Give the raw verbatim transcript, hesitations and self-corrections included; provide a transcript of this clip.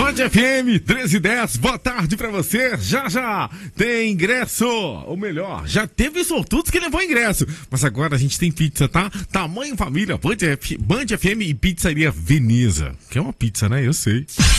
Band F M treze e dez, boa tarde pra você. Já já tem ingresso, ou melhor, já teve sortudos que levou ingresso, mas agora a gente tem pizza, tá? Tamanho família, Band, F... Band F M e Pizzaria Veneza, que é uma pizza, né? Eu sei.